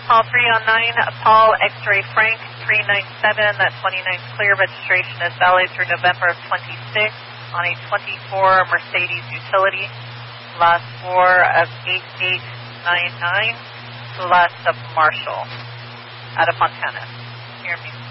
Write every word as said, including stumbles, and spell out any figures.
Paul three on nine, Paul X-ray Frank three nine seven, that twenty-nine clear, registration is valid through November of twenty-six on a twenty-four Mercedes utility, last four of eight eight nine nine, Celeste of Marshall, out of Fontana. Hear me.